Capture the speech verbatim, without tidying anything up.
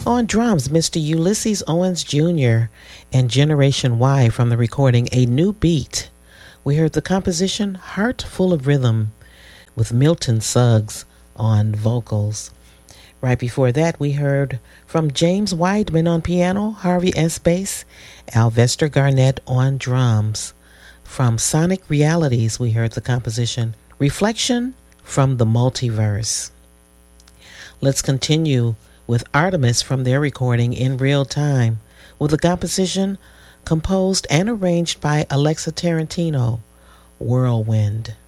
On drums, Mister Ulysses Owens Junior and Generation Y from the recording A New Beat. We heard the composition Heart Full of Rhythm with Milton Suggs on vocals. Right before that, we heard from James Weidman on piano, Harvey S. bass, Alvester Garnett on drums. From Sonic Realities, we heard the composition Reflection from the Multiverse. Let's continue with Artemis from their recording In Real Time with a composition composed and arranged by Alexa Tarantino, Whirlwind.